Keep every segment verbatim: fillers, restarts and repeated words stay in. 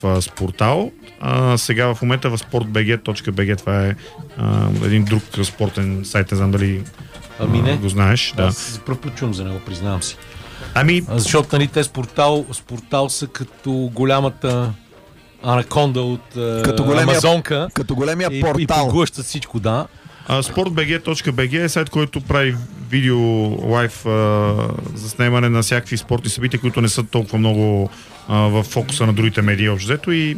в Спортал. А, сега в момента в спортбг точка би джи, това е а, един друг спортен сайт, не знам дали ами не. го знаеш. Да. Аз за пръв път чум за него, признавам си. Ами... А, защото нали, те Спортал, Спортал са като голямата анаконда от като големия, Амазонка. Като големия и, портал. И поглъщат всичко, да. спортбг точка би джи е сайт, който прави видео лайв а, за снимане на всякакви спортни събития, които не са толкова много а, в фокуса на другите медии общо и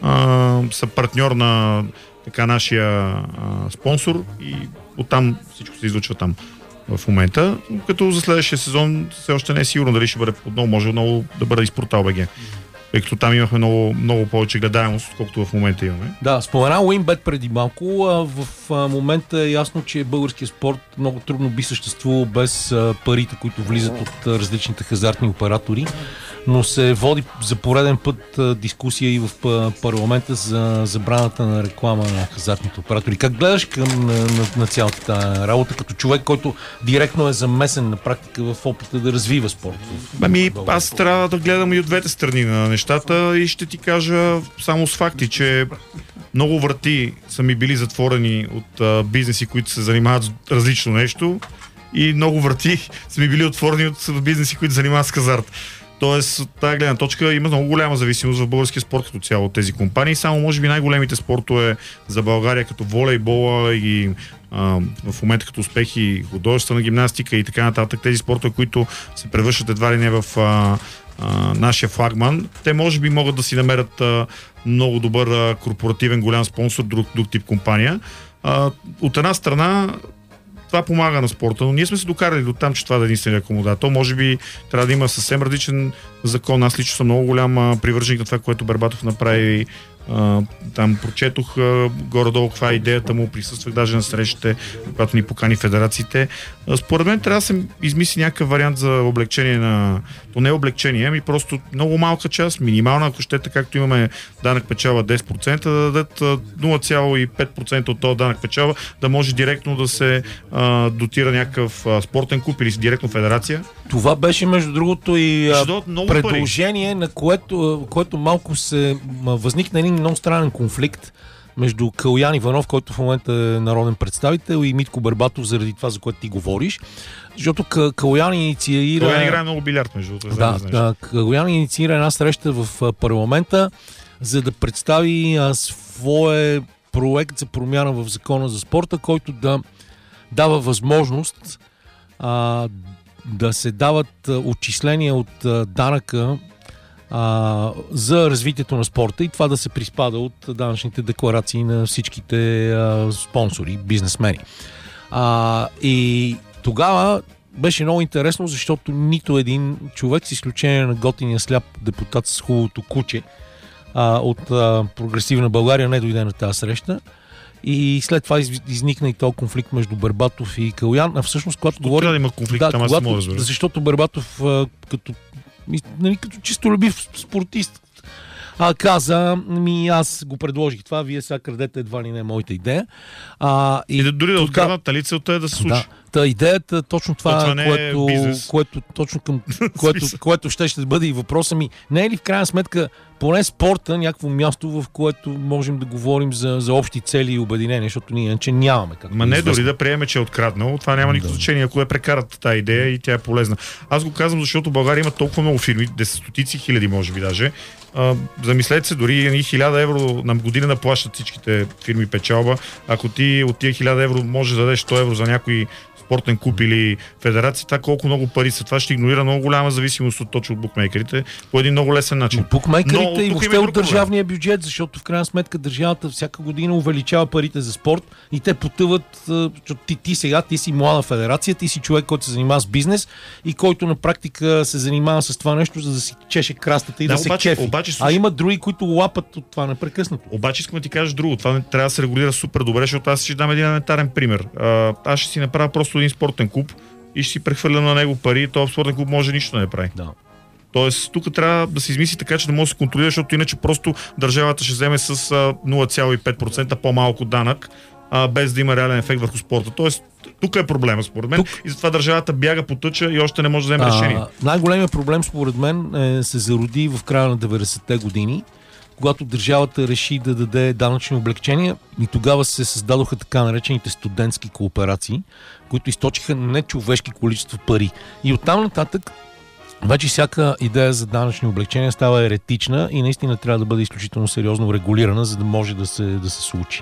а, са партньор на така нашия а, спонсор и оттам всичко се излучва там в момента, като за следващия сезон все още не е сигурно дали ще бъде отново, може отново да бъде и Спортал БГ. Тъй като там имахме много, много повече гледаемост, отколкото в момента имаме. Да, спомена WinBet преди малко. В момента е ясно, че българският спорт много трудно би съществувал без парите, които влизат от различните хазартни оператори, но се води за пореден път дискусия и в парламента за забраната на реклама на хазартните оператори. Как гледаш към на, на, на цялата тази работа, като човек, който директно е замесен на практика в опита да развива спорт? Ами, аз трябва да гледам и от двете страни на нещата и ще ти кажа само с факти, че много врати са ми били затворени от а, бизнеси, които се занимават с различно нещо и много врати са ми били отворени от бизнеси, които се занимават с хазарт. Тоест, от тази гледна точка има много голяма зависимост в българския спорт като цяло от тези компании. Само може би най-големите спортове за България, като волейбола и а, в момента като успехи художествена гимнастика и така нататък, тези спортове, които се превръщат едва ли не в а, а, нашия флагман, те може би могат да си намерят а, много добър а, корпоративен голям спонсор, друг, друг тип компания. А, от една страна това помага на спорта, но ние сме се докарали до там, че това да е единствения акомодатор. Може би трябва да има съвсем различен закон. Аз лично съм много голям привърженик на това, което Бербатов направи. А, там прочетох а, горе-долу каква е идеята му, присъствах даже на срещите, когато ни покани федерациите. А, според мен трябва да се измисли някакъв вариант за облегчение на... То не е облегчение, ами просто много малка част, минимална, ако щете, както имаме данък печала десет процента, да дадат нула цяло и пет процента от този данък печала, да може директно да се а, дотира някакъв а, спортен клуб или директно федерация. Това беше, между другото, и а, предложение, пари. на което, което малко се възникна един много странен конфликт между Калоян Иванов, който в момента е народен представител, и Митко Бербатов, заради това, за което ти говориш. Защото Калоян инициира... Калоян играе много билярд, между другото. Да, да, Калоян инициира една среща в парламента, за да представи а, свой проект за промяна в закона за спорта, който да дава възможност а, да се дават отчисления от а, данъка а, за развитието на спорта и това да се приспада от данъчните декларации на всичките а, спонсори, бизнесмени. А, и тогава беше много интересно, защото нито един човек, с изключение на готиния сляп депутат с хубавото куче а, от а, Прогресивна България, не дойде на тази среща. И след това из, изникна и този конфликт между Бербатов и Калоян. А всъщност, когато говорим... Да има конфликт, да, там аз когато, мога да защото Бербатов а, като, нали, като чистолюбив спортист а, каза, ми аз го предложих това, вие сега крадете едва ли не моята идея. А, и, и да, дори да откраднат, нали целта е да се случи. Да. Та идеята, точно това, това което, е което, точно към което, което ще, ще бъде и въпроса ми. Не е ли в крайна сметка поне спорта някакво място, в което можем да говорим за, за общи цели и обединения, защото ние иначе нямаме. Ма не, дори да приеме, че е откраднал, това няма никакво да. значение, ако е прекарат тази идея и тя е полезна. Аз го казвам, защото в България има толкова много фирми, десетотици хиляди може би даже. А, замислете се, дори хиляда евро на година да плащат всичките фирми печалба. Ако ти от тия хиляда евро можеш да дадеш сто евро за някой спортен клуб или федерация, това колко много пари са. Това ще игнорира много голяма зависимост от точно от букмейкерите по един много лесен начин. От букмейкерите и въобще от държавния бюджет, защото в крайна сметка държавата всяка година увеличава парите за спорт и те потъват, защото ти, ти сега, ти си млада федерация, ти си човек, който се занимава с бизнес и който на практика се занимава с това нещо, за да си чеше крастата и да, да се обаче, чефи. Обаче, а има други, които лапат от това непрекъснато. Обаче искам да ти кажа друго. Това трябва да се регулира супер добре, защото аз ще дам един елементарен пример. Аз ще си направя просто един спортен клуб и ще си прехвърля на него пари, този спортен клуб може нищо да не прави. Да. Тоест, тук трябва да се измисли така, че да може да се контролира, защото иначе просто държавата ще вземе с нула цяло и пет процента по-малко данък, а, без да има реален ефект върху спорта. Тоест, тук е проблема според мен тук... и затова държавата бяга по тъча и още не може да вземе а, решение. Най-големият проблем според мен е, се зароди в края на деветдесетте години, когато държавата реши да даде данъчни облегчения и тогава се създадоха така наречените студентски кооперации, които източиха нечовешки количество пари. И оттам нататък вече всяка идея за данъчни облегчения става еретична и наистина трябва да бъде изключително сериозно регулирана, за да може да се, да се случи.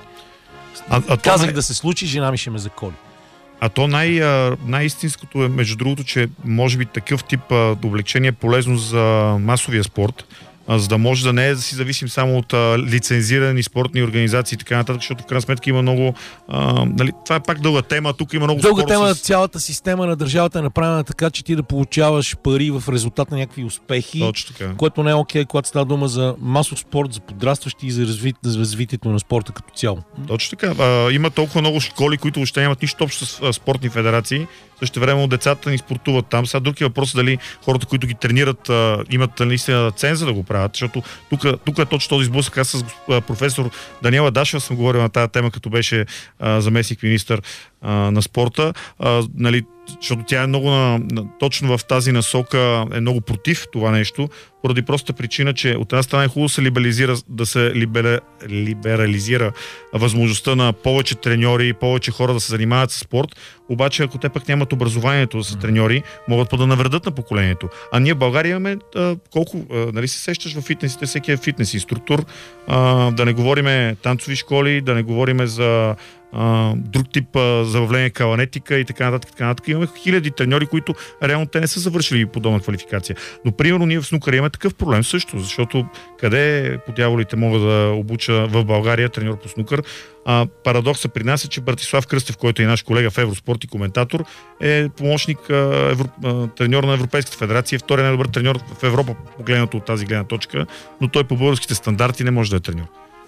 А, а Казах най... да се случи, жена ми ще ме заколи. А то най, най-истинското е, между другото, че може би такъв тип облегчение е полезно за масовия спорт, за да може да не е да си зависим само от а, лицензирани спортни организации и така нататък, защото в крайна сметка има много... А, нали, това е пак дълга тема, тук има много... Дълга тема, с... цялата система на държавата е направена така, че ти да получаваш пари в резултат на някакви успехи, точно така, което не е окей, когато става дума за масов спорт, за подрастващи и за, разви... за развитието на спорта като цяло. Точно така. А, има толкова много школи, които въобще нямат нищо общо с а, спортни федерации. Също време децата ни спортуват там. Сега друг е въпрос дали хората, които ги тренират, а, имат наистина ценза да го правят, защото тук, тук е точно този сблъсък. Аз с а, професор Даниела Дашева съм говорил на тази тема, като беше а, заместник министър а, на спорта, а, нали, защото тя е много на, на, точно в тази насока е много против това нещо, поради простата причина, че от една страна е хубаво да се либерализира, да се либера, либерализира възможността на повече треньори и повече хора да се занимават с спорт, обаче ако те пък нямат образованието да са треньори, могат по да навредят на поколението. А ние в България имаме а, колко, а, нали се сещаш в фитнесите, всеки е фитнес инструктор, а, да не говориме танцови школи, да не говориме за Uh, друг тип uh, забавление, каланетика и така нататък, така нататък. Имаме хиляди треньори, които реално те не са завършили подобна квалификация. Но примерно ние в снукъра имаме такъв проблем също, защото къде по дяволите мога да обуча в България треньор по снукър? Uh, парадоксът при нас е, че Братислав Кръстев, който е наш колега в Евроспорт и коментатор, е помощник uh, евро, uh, треньор на Европейската федерация, втория най-добър треньор в Европа, погледнато от тази гледна точка, но той по българските стандарти не може да е треньор,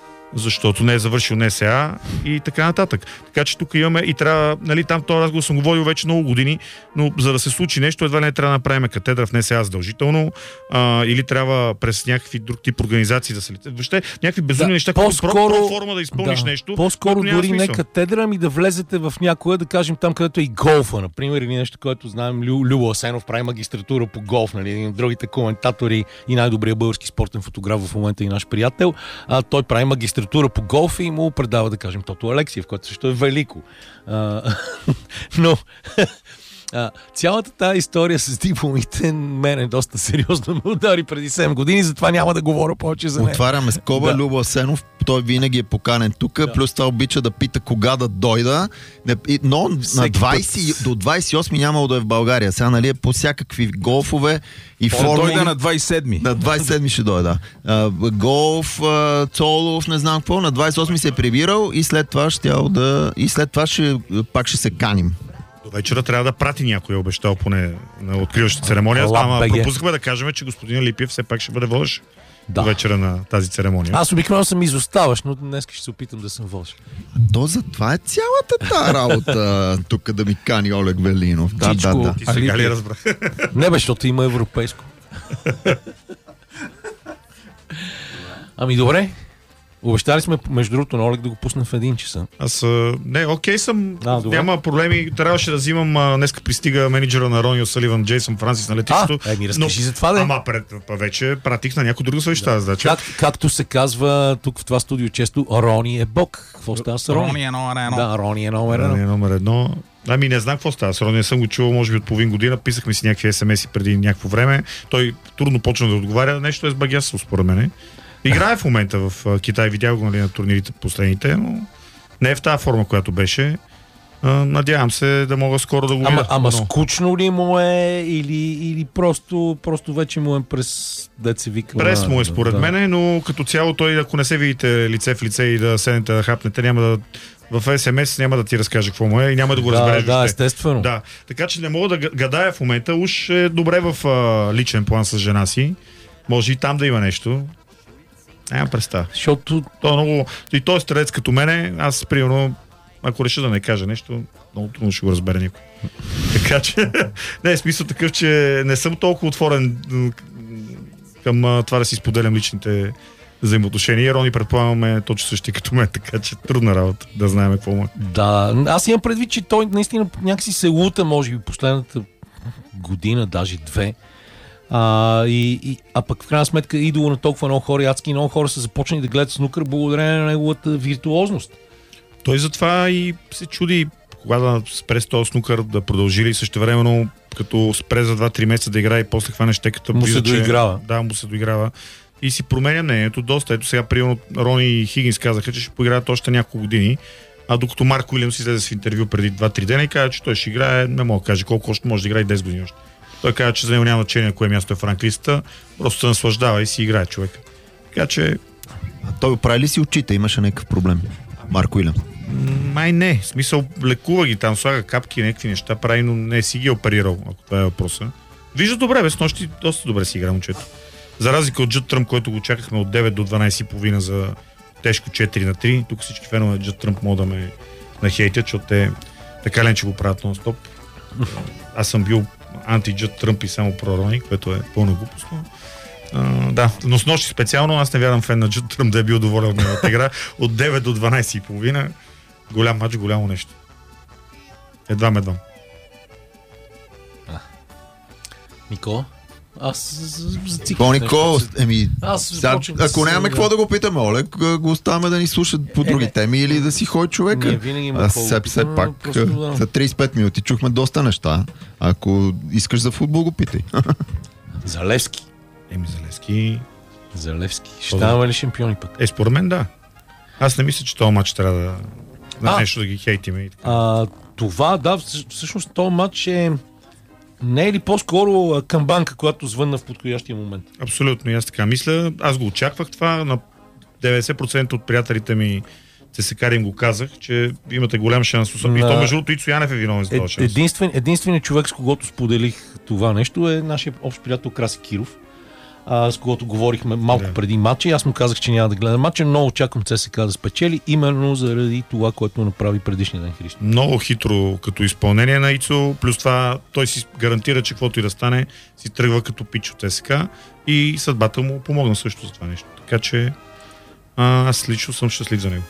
защото не е завършил НСА и така нататък. Така че тук имаме и трябва, нали, там този разговор съм говорил вече много години, но за да се случи нещо, едва не трябва да направим катедра в НСА задължително, а, или трябва през някакви друг тип организации да се летят. Въобще, някакви безумни да, неща, които про форма да изпълниш да, нещо. По-скоро дори не катедра, ами да влезете в някоя, да кажем там, където е и голфа, например, или нещо, което знаем, Лю, Любо Асенов прави магистратура по голф, нали, един от другите коментатори и най-добрият български спортен фотограф в момента и наш приятел. А, той прави магистратура по голф и му предава, да кажем, Тото Алексиев, което също е велико. А, но а, цялата тази история с дипломите мен е доста сериозно ме удари преди седем години, затова няма да говоря повече за нея. Отваряме скоба, да. Любо Асенов, той винаги е поканен тук, да. Плюс това обича да пита кога да дойда, но на двайсет, до двайсет и осми нямало да е в България. Сега, нали, е по всякакви голфове и формули. Дойде на двайсет и седми. На двайсет и седми ще дойде, да. Голф, Цолов, не знам какво, на двайсет и осми се е прибирал и след това ще да... и след това ще, пак ще се каним. До вечера трябва да прати някой, обещал поне на откриващата церемония. Ама пропускахме да кажем, че господин Липиев все пак ще бъде водещ да. До вечера на тази церемония. Аз обикновено съм изоставащ, но днес ще се опитам да съм водещ. То за това е цялата тази работа тук да ми кани Олег Велинов. Да, Чичко, да, да. Ти сега ли разбрах? Не бе, защото има европейско. Ами добре. Обещали сме, между другото, на Олег да го пусна в един часа. Аз, не, окей съм, а, няма проблеми. Трябваше да взимам, днеска пристига менеджера на Рони Осаливан, Джейсън Франсис на летището. А, е, ми разкажи но, за това, да. Ама пред, вече пратих на някой друг съвеща. Да. Задача. Как, както се казва тук в това студио често, Рони е бог. Какво става с Рони? Рони е номер едно. Да, Рони е номер едно. Рони е номер едно. Ами не знам какво става с Рони, не съм го чувал, може би от половин година, писахме си някакви ес ем ес-и преди някакво време. Той трудно почна да отговаря, нещо е с багясо, според мен. Играе в момента в Китай, видях го, нали, на турнирите последните, но не е в тази форма, която беше. Надявам се да мога скоро да го видя. Ама, ама скучно ли му е или, или просто, просто вече му е през деца вика? През му е според да. Мене, но като цяло той, ако не се видите лице в лице и да седнете да хапнете, няма да в ес ем ес няма да ти разкаже какво му е и няма да го да, разбереш. Да, естествено. Да, така че не мога да гадая в момента. Уж е добре в а, личен план с жена си. Може и там да има нещо. Няма представа. Защото... Той е много... И той е стрелец като мене, аз примерно, ако реша да не кажа нещо, много трудно ще го разбере никой. Така че, не е смисъл такъв, че не съм толкова отворен към а, това да си споделям личните взаимоотношения. Рони предполагаме точно същия като мен, така че трудна работа да знаем какво му е. Да, аз имам предвид, че той наистина някакси се лута, може би последната година, даже две. А, и, и, а пък в крайна сметка идол на толкова много хора, адски много хора са започнали да гледат снукър благодарение на неговата виртуозност. Той затова и се чуди кога да спре с този снукър, да продължи ли същевременно, като спре за два-три месеца да играе и после хване щеката. Му се доиграва. Да, му се доиграва. И си променя мнението доста. Ето сега, примерно, Рони и Хигинс казаха, че ще поиграят още няколко години. А докато Марк Уилямс излезе в интервю преди два-три дена и каза, че той ще играе, не мога да каже колко още може да играе десет години още. Той каза, че за него няма значение кое място е в ранглистата, просто се наслаждава и си играе човек. Така че... А той оправи ли си очите? Имаше някакъв проблем? Марк Уилямс? Май не. В смисъл, лекува ги там, слага капки, някакви неща прави, но не си ги е оперирал, ако това е въпроса. Вижда добре, без нощи доста добре си игра момчето. За разлика от Джуд Тръмп, който го чакахме от девет до дванайсет и половина за тежко четири на три. Тук всички фенове на Джуд Тръмп могат да ме нахейтят, защото те така лен, че го правят нон-стоп. Аз съм бил анти-Джуд Тръмп и само про-Рони, което е пълна глупост. Uh, да, но с нощи специално аз не вярвам фен на Джуд Тръмп да е бил доволен от неговата игра. От девет до дванайсет и половина. Голям матч, голямо нещо. Едва медвам. Никола? Аз зациклих. О, Никола, еми, Аз сега, започвам да ако се- нямаме какво да го питаме, Олег, го оставаме да ни слушат по други не. теми или да си ходи човека. Ние винаги има А какво да все, го все питаме, пак, просто да. за трийсет и пет минути чухме доста неща. Ако искаш за футбол, го питай. За Левски. Еми Залевски. За Левски. Ще По-добре. ставаме ли шампиони пък? Е, според мен да. Аз не мисля, че този матч трябва да... На А. нещо да ги хейтиме и така. А, това, да, всъщ- всъщност този матч е... Не е ли по-скоро а, камбанка, която звънна в подходящия момент? Абсолютно, и аз така мисля. Аз го очаквах това. На деветдесет процента от приятелите ми ЦСКА им го казах, че имате голям шанс. И На- то между другото Ицо Янев е виновен за Е, този шанс. единствен, единственият човек, с когото споделих това нещо, е нашия общ приятел Краси Киров, а, с когото говорихме малко Да. преди матча. И аз му казах, че няма да гледам матча, но очаквам ЦСКА да спечели, именно заради това, което направи предишния ден Христо. Много хитро като изпълнение на Ицо, плюс това той си гарантира, че каквото и да стане, си тръгва като пич от ЦСКА и съдбата му помогна също за това нещо. Така че а, аз лично съм щастлив за него.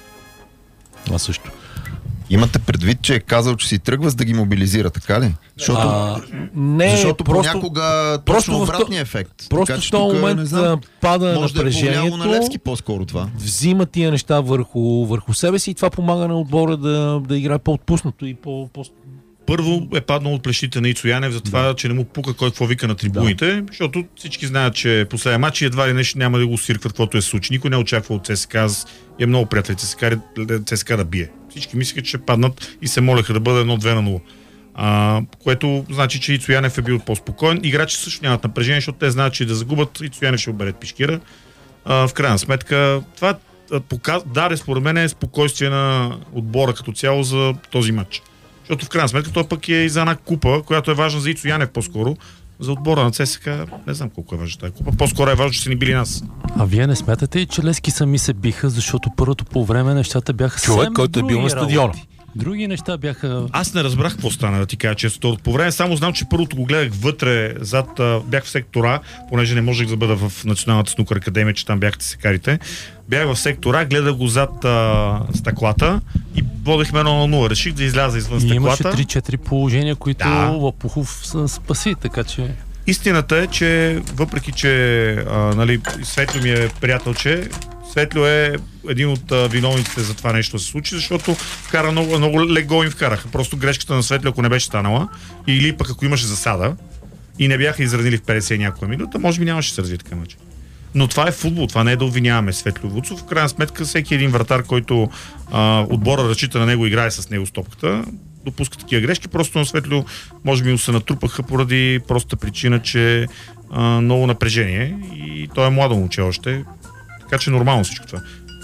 Това също. Имате предвид, че е казал, че си тръгва, за да ги мобилизира, така ли? Защото, А, не, защото просто, понякога просто точно в обратния ефект. просто Така в че този тук, момент не знам, а, пада може да е повлияло на напрежението, Левски по-скоро това. взима тия неща върху, върху себе си и това помага на отбора да, да играе по-отпуснато и по, по Първо е паднал от плещите на Ицо Янев за това, да. че не му пука кой какво вика на трибуните, да. Защото всички знаят, че последния матч и едва ли нещо няма да го сиркват, каквото е случи. Никой не очаква от ЦСКА, е много приятели ЦСКА, ЦСКА да бие. Всички мислеха, че ще паднат и се молеха да бъде едно-две на нула. А, което значи, че Ицо Янев е бил по-спокоен. Играчи също нямат напрежение, защото те знаят, че да загубят, Ицо Янев ще оберат пишкира. А, в крайна сметка, това показ... даде според мен е спокойствие на отбора като цяло за този матч. Защото в крайна сметка той пък е и за една купа, която е важна за Ицо Янев по-скоро. За отбора на ЦСКА не знам колко е важна тази купа. По-скоро е важно, че са ни били нас. А вие не смятате ли, че Левски сами се биха, защото първото по време нещата бяха човек, съвсем който е бил други на стадиона. работи. Други неща бяха... Аз не разбрах какво стана, да ти кажа често. По време само знам, че първото го гледах вътре, зад, а, бях в сектора, понеже не можех да бъда в Националната снукър академия, че там бяхте секарите. Бях в сектора, гледах го зад а, стъклата и водехме едно на нула. Реших да изляза извън И имаше стъклата. три-четири положения, които Да. Лапухов с- спаси, така че... Истината е, че въпреки, че а, нали, Светло ми е приятелче, Светло е един от а, виновниците за това нещо да се случи, защото вкара много, много лего им вкараха. Просто грешката на Светло, ако не беше станала, или пък ако имаше засада и не бяха изравнили в петдесет и някоя минута, може би нямаше да се развие така мач. Но това е футбол, това не е да обвиняваме Светло Вуцов. В крайна сметка всеки един вратар, който а, отбора разчита на него, играе с него стопката, допуска такива грешки. Просто на Светло може би му се натрупаха поради простата причина, че а, много напрежение и той е младо момче още. Така че нормално всичко това.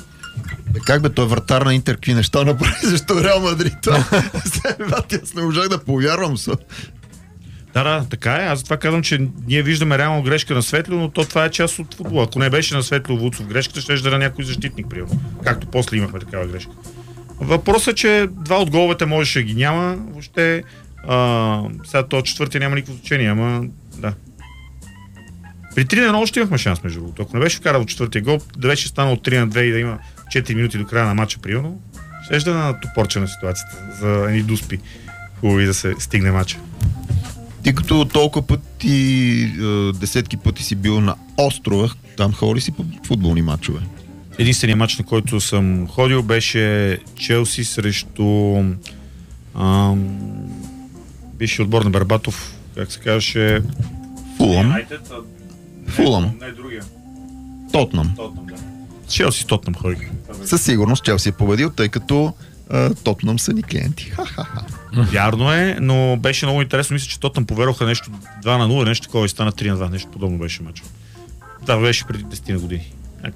Бе, как бе, той вратар на Интер какви неща направи, защо Реал Мадрид? Аз не можах да повярвам са. Да, да, така е. Аз затова казвам, че ние виждаме реално грешка на Светло, но то това е част от футбола. Ако не беше на Светло Вуцов грешката, ще да на някой защитник, примерно. Както после имахме такава грешка. Въпросът е, че два от головете можеше да ги няма. Въобще, а, сега то четвъртия няма никакво значение, ама да. При три на едно още имахме шанс, между другото. Ако не беше вкарал четвъртия гол, да беше станал три на две и да има четири минути до края на матча, примерно, ще да на топорча на ситуацията за едни дуспи. Хубави да се стигне матча. Ти като толкова пъти, десетки пъти си бил на острова, там ходи си по футболни матчове. Единственият матч, на който съм ходил, беше Челси срещу ам, бивши отбор на Бербатов, как се казваше... Фулъм. Фулъм. Не, другия. Тотнам. Тотнам, да. Челси с Тотнам ходих. Със сигурност Челси е победил, тъй като а, Тотнам са ни клиенти. Ха-ха-ха. Вярно е, но беше много интересно. Мисля, че Тотнам повероха нещо два на нула, нещо такова и стана три на два. Нещо подобно беше матч. Това беше преди десет години.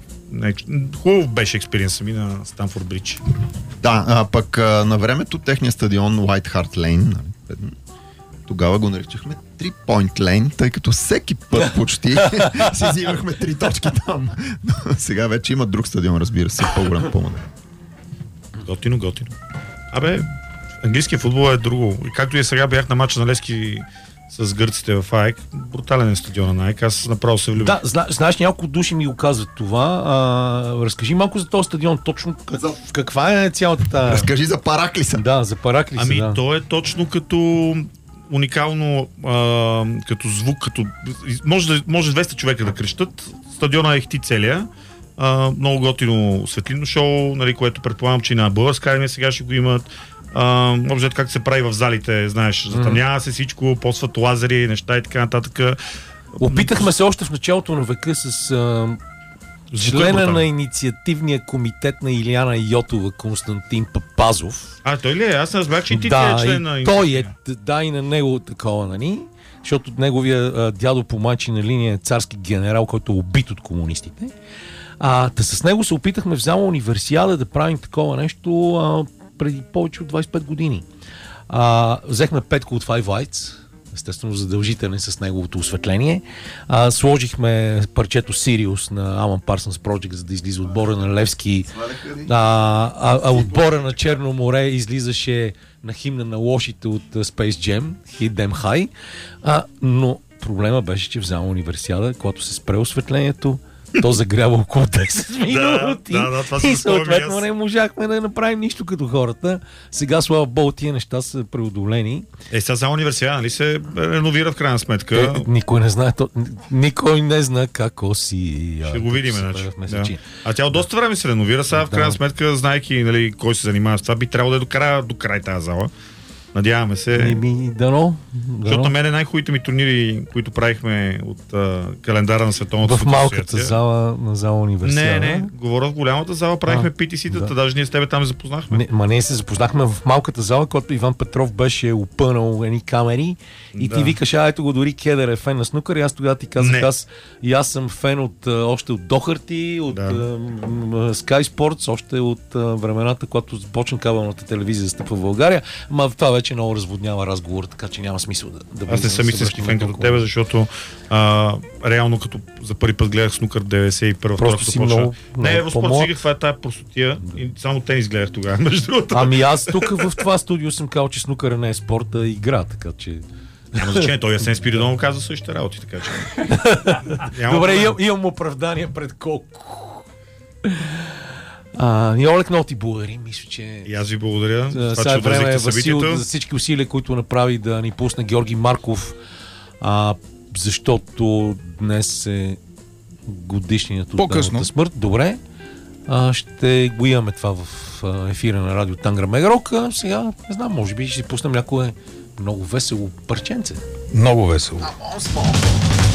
Хубав беше експириенса ми на Станфорд Бридж. Да, а пък а, на времето техния стадион White Hart Lane, тогава го наричахме три Point Lane, тъй като всеки път почти си взимахме три точки там. Но сега вече има друг стадион, разбира се, по-голям по-модерен. Готино, готино. Абе, английския футбол е друго. И както и сега бях на матча на Левски с гърците в АЕК, брутален е стадиона на АЕК, аз направо се влюбих. Да, зна, знаеш, няколко души ми го казват това. А, разкажи малко за този стадион, точно как, в каква е цялата тази... Разкажи за Параклиса. Да, за Параклиса, Ами, да. то е точно като уникално, а, като звук, като... Може, да, може двеста човека да крещат. Стадиона е хти целия. А, много готино светлинно шоу, нали, което предполагам, че и на Българска армия сега ще го имат. Може как се прави в залите, знаеш, затъмнява се всичко, посват лазери, неща и така нататък. Опитахме се още в началото на века с а, члена на инициативния комитет на Илияна Йотова, Константин Папазов. А, той ли е? Аз не разбрах, че и ти да, е член на и той е, да, и на него такова, нали? Защото неговия а, дядо по майчина линия е царски генерал, който е убит от комунистите. А, та с него се опитахме в зала Универсиада да правим такова нещо а, преди повече от двайсет и пет години. А, взехме Петко от Five Lights, естествено задължителен с неговото осветление. А, сложихме парчето Sirius на Alan Parsons Project, за да излиза отбора на Левски. А, а, а отбора на Черно море излизаше на химна на лошите от Space Jam, Hit Them High. А, но проблема беше, че в зала Универсиада, когато се спре осветлението, то загрява около десет минути. Да, да, това и съответно не можахме да направим нищо като хората. Сега, слава богу, тия неща са преодолени. Е, сега за университета, нали се реновира в крайна сметка? Е, никой не знае, то, никой не знае как оси. Ще го видим, значи. Да. А тя от доста време се реновира, сега в крайна сметка, знаейки, нали, кой се занимава с това, би трябвало да е до края, до край тази зала. Надяваме се. Не ми дано. Защото на мен най-хубавите ми турнири, които правихме от а, календара на Световната в малката зала на зала Универсиада. Не, не, говоря в голямата зала, правихме пи ти си-тата, да. Даже ние с тебе там запознахме. Не, ма ние се запознахме в малката зала, когато Иван Петров беше опънал едни камери и да. Ти викаш, а ето го, дори Кедър е фен на снукър, и аз тогава ти казах, аз, и аз съм фен от, още от Дохарти, от да. uh, Sky Sports, още от uh, времената, когато започна кабелната телевизия да стъпва в България, ама това вече много разводнява разговор, така че няма смисъл да, да аз не съм истински фен като тебе, защото а, реално като за първи път гледах снукър деветдесет и първа, просто си много, много не, Евроспорт си това е тая простотия и само тенис гледах тогава, между другото. Ами аз тук в това студио съм казал, че снукъра не е спорт, а игра, така че... Няма значение, той Асен Спиридонов каза същите работи, така че... Добре, имам, имам оправдание пред колко. А, и Олег, много ти благодарим. Мисля, че... И аз ви благодаря. За това, че време е Васил за всички усилия, които направи да ни пусне Георги Марков, а, защото днес е годишният от неговата смърт. Добре. А, ще го имаме това в ефира на радио Тангра Мегарок. Сега, не знам, може би ще си пуснем някое много весело парченце. Много весело.